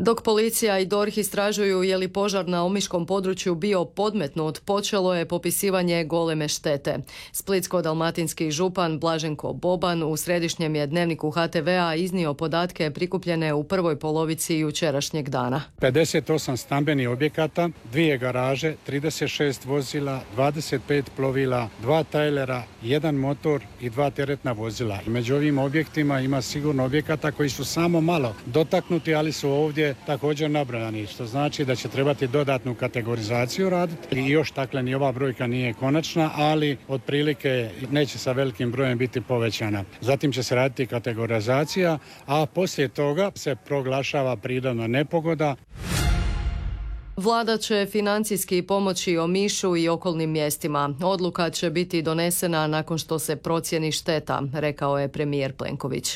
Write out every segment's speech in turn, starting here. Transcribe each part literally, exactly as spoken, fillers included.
Dok policija i D O R H istražuju je li požar na omiškom području bio podmetnut, počelo je popisivanje goleme štete. Splitsko-dalmatinski župan Blaženko Boban u središnjem je dnevniku H T V-a iznio podatke prikupljene u prvoj polovici jučerašnjeg dana. pedeset osam stambenih objekata, dvije garaže, trideset šest vozila, dvadeset pet plovila, dva tajlera, jedan motor i dva teretna vozila. Među ovim objektima ima sigurno objekata koji su samo malo dotaknuti, ali su ovdje također nabrojani, što znači da će trebati dodatnu kategorizaciju raditi i još dakle ni ova brojka nije konačna, ali otprilike neće sa velikim brojem biti povećana. Zatim će se raditi kategorizacija, a poslije toga se proglašava prirodna nepogoda. Vlada će financijski pomoći Omišu i okolnim mjestima. Odluka će biti donesena nakon što se procijeni šteta, rekao je premijer Plenković.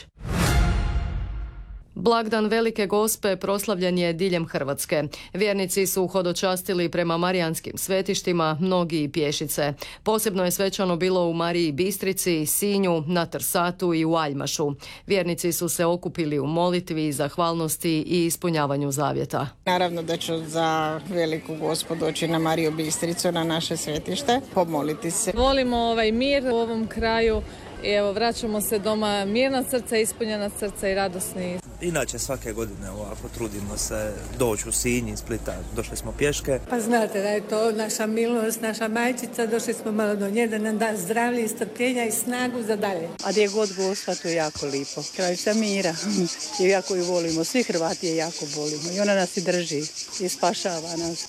Blagdan Velike Gospe proslavljen je diljem Hrvatske. Vjernici su hodočastili prema marijanskim svetištima, mnogi i pješice. Posebno je svečano bilo u Mariji Bistrici, Sinju, na Trsatu i u Aljmašu. Vjernici su se okupili u molitvi, zahvalnosti i ispunjavanju zavjeta. Naravno da ću za Veliku Gospu doći na Mariju Bistricu, na naše svetište, pomoliti se. Volimo ovaj mir u ovom kraju. I evo, vraćamo se doma mirna srca, ispunjena srca i radosni. Inače svake godine ovako trudimo se doći u Sinj iz Splita. Došli smo pješke. Pa znate da je to naša milost, naša majčica. Došli smo malo do nje da nam da zdravlje, strpljenja i snagu za dalje. A gdje god Gospa, to je jako lipo. Kraljica mira. I jako ju volimo. Svi Hrvati je jako volimo. I ona nas i drži i spašava nas.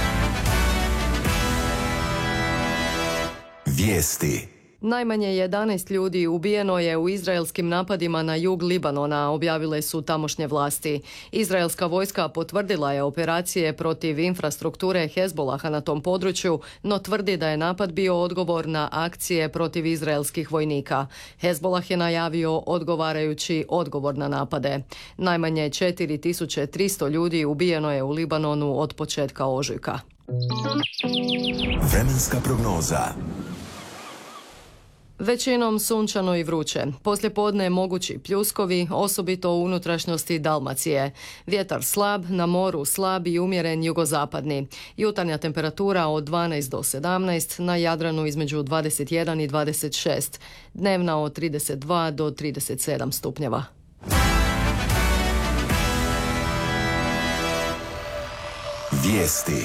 Vijesti. Najmanje jedanaest ljudi ubijeno je u izraelskim napadima na jug Libanona, objavile su tamošnje vlasti. Izraelska vojska potvrdila je operacije protiv infrastrukture Hezbolaha na tom području, no tvrdi da je napad bio odgovor na akcije protiv izraelskih vojnika. Hezbolah je najavio odgovarajući odgovor na napade. Najmanje četiri tisuće tristo ljudi ubijeno je u Libanonu od početka ožujka. Vremenska prognoza. Većinom sunčano i vruće. Poslijepodne mogući pljuskovi, osobito u unutrašnjosti Dalmacije. Vjetar slab, na moru slab i umjeren jugozapadni. Jutarnja temperatura od dvanaest do sedamnaest, na Jadranu između dvadeset jedan i dvadeset šest. Dnevna od trideset dva do trideset sedam stupnjeva. Vijesti.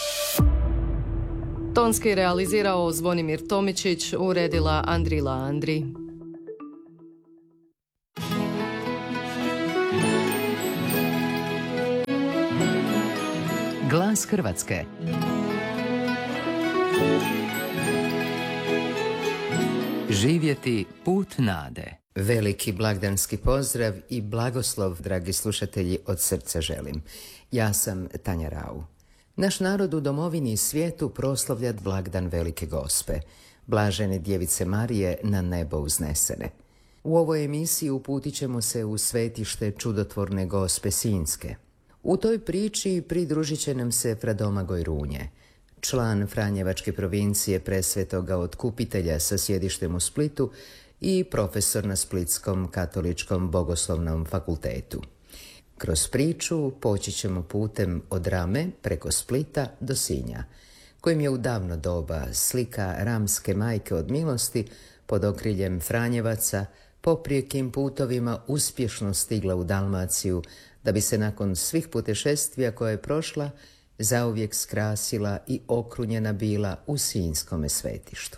Tonski realizirao Zvonimir Tomičić, uredila Andrila Andri. Glas Hrvatske. Živjeti put nade. Veliki blagdanski pozdrav i blagoslov, dragi slušatelji, od srca želim. Ja sam Tanja Rau. Naš narod u domovini i svijetu proslavlja blagdan Velike Gospe, blažene djevice Marije na nebo uznesene. U ovoj emisiji uputit ćemo se u svetište čudotvorne Gospe Sinjske. U toj priči pridružit će nam se fra Domagoj Runje, član Franjevačke provincije Presvetoga Otkupitelja sa sjedištem u Splitu i profesor na Splitskom katoličkom bogoslovnom fakultetu. Kroz priču poći ćemo putem od Rame preko Splita do Sinja, kojim je u davno doba slika ramske majke od milosti pod okriljem Franjevaca poprijekim putovima uspješno stigla u Dalmaciju, da bi se nakon svih putešestvija koje je prošla zauvijek skrasila i okrunjena bila u Sinjskome svetištu.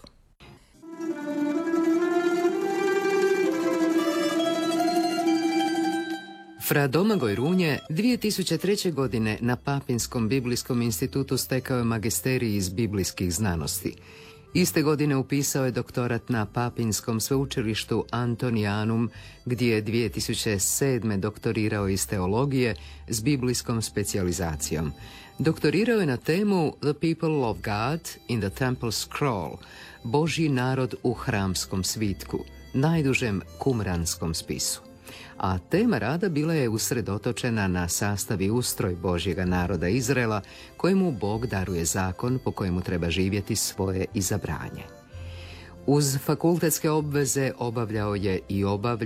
Fra Domagoj Runje dvije tisuće treće. godine na Papinskom biblijskom institutu stekao je magisterij iz biblijskih znanosti. Iste godine upisao je doktorat na Papinskom sveučilištu Antonianum, gdje je dvije tisuće sedme. doktorirao iz teologije s biblijskom specijalizacijom. Doktorirao je na temu The People of God in the Temple Scroll, Božji narod u hramskom svitku, najdužem kumranskom spisu. A tema rada bila je usredotočena na sastav i ustroj Božjega naroda Izraela, kojemu Bog daruje zakon po kojemu treba živjeti svoje izabranje. Uz fakultetske obveze obavljao je i obavlja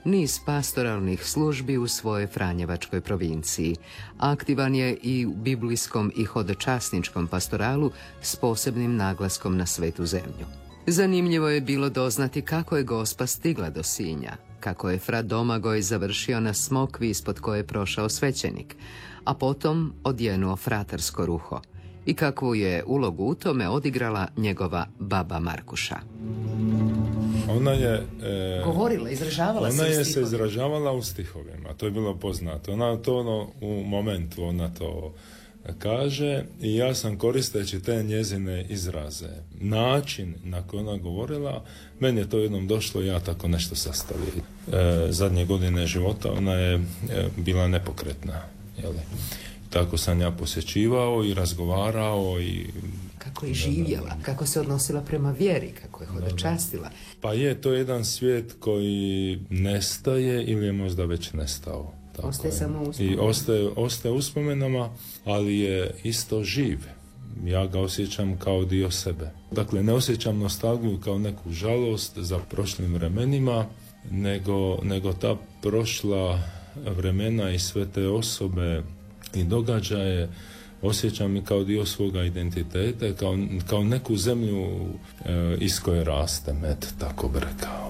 niz pastoralnih službi u svojoj franjevačkoj provinciji. Aktivan je i u biblijskom i hodočasničkom pastoralu s posebnim naglaskom na Svetu zemlju. Zanimljivo je bilo doznati kako je Gospa stigla do Sinja, kako je fra Domagoj završio na smokvi ispod koje je prošao svećenik, a potom odjenuo fratarsko ruho i kakvu je ulogu u tome odigrala njegova baba Markuša. Ona je e, govorila, izražavala ona se je u se izražavala u stihovima, to je bilo poznato. Ona to ono, u momentu ona to kaže i ja sam koristeći te njezine izraze, način na koji ona govorila, meni je to jednom došlo, ja tako nešto sastavio. E, zadnje godine života ona je e, bila nepokretna, jeli? Tako sam ja posjećivao i razgovarao i kako je živjela, kako se odnosila prema vjeri, kako je hodočastila. Pa je to jedan svijet koji nestaje ili je možda već nestao. Tako ostaje je. samo uspomenama. I ostaje, ostaje uspomenama, ali je isto živ. Ja ga osjećam kao dio sebe. Dakle, ne osjećam nostalgiju kao neku žalost za prošlim vremenima, nego, nego ta prošla vremena i sve te osobe i događaje osjećam i kao dio svoga identiteta, kao, kao neku zemlju e, iz koje rastem, eto, tako bi rekao.